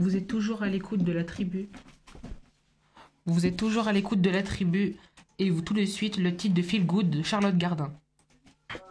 Vous êtes toujours à l'écoute de la tribu. Vous êtes toujours à l'écoute de la tribu. Et vous, tout de suite, le titre de Feel Good de Charlotte Gardin.